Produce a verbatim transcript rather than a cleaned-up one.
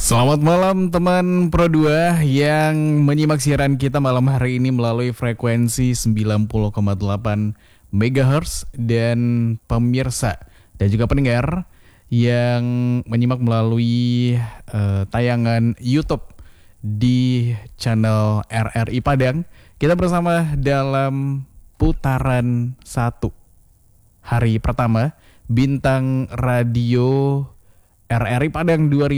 Selamat malam teman Pro dua yang menyimak siaran kita malam hari ini melalui frekuensi sembilan puluh koma delapan megahertz dan pemirsa dan juga pendengar yang menyimak melalui uh, tayangan YouTube di channel R R I Padang. Kita bersama dalam putaran satu hari pertama Bintang Radio R R I Padang dua ribu